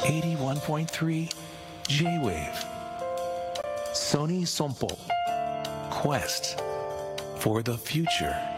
81.3 J-Wave. Sony Sompo. Quest for the future.